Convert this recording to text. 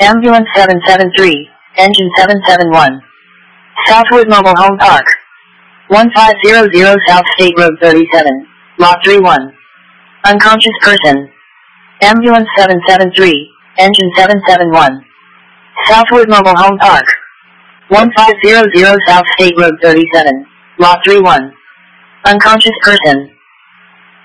Ambulance 773, engine 771. Southwood Mobile Home Park. 1500 South State Road 37, Lot 31. Unconscious person. Ambulance 773, engine 771. Southwood Mobile Home Park. 1500 South State Road 37, Lot 31. Unconscious person.